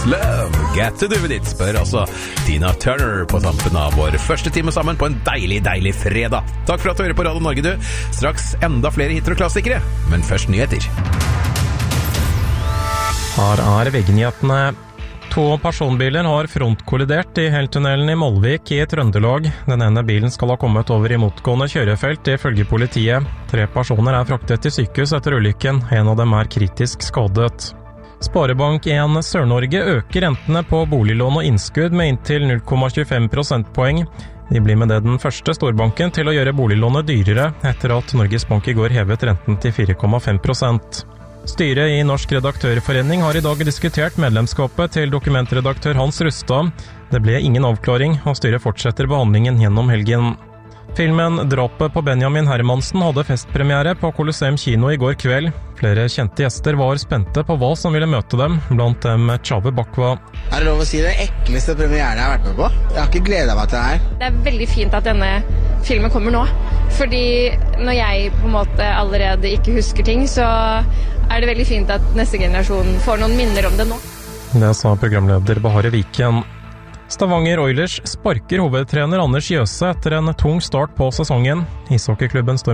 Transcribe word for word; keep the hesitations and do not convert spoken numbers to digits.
Love, get to do with it, spør altså Tina Turner på tampen av vår første time sammen på en deilig, deilig fredag. Takk for at du hører på Radio Norge, du. Straks enda flere hiter og klassikere, men først nyheter. Her er veggnyhetene. To personbiler har frontkollidert i Heltunnelen i Molvik i Trøndelag. Den ene bilen skal ha kommet over i motgående kjørefelt, ifølge politiet. Tre personer er fraktet til sykehus etter ulykken. En av dem er kritisk skadet. Sparebank en Sør-Norge øker rentene på boliglån og innskudd med inntil null komma tjuefem prosentpoeng. De blir med det den første storbanken til å gjøre boliglånet dyrere, etter at Norges Bank i går hevet renten til fire komma fem prosent. Styret i Norsk Redaktørforening har i dag diskutert medlemskapet til dokumentredaktør Hans Rustad. Det ble ingen avklaring, og styret fortsetter behandlingen gjennom helgen. Filmen Drapet på Benjamin Hermansen hadde festpremiere på Colosseum kino i går kveld. Flere kjente gjester var spente på hva som ville møte dem, blant dem Tjave Bakwa. Er det lov å si det ekleste premieren jeg har vært med på? Jeg har ikke gledet meg til det her. Det er veldig fint at denne filmen kommer nå, fordi når jeg på en måte allerede ikke husker ting, så er det veldig fint at neste generasjon får noen minner om det nå. Det sa programleder Bahare Viken. Stavanger Oilers sparker hovedtrener Anders Jøse etter en tung start på sesongen. Ishockeyklubben står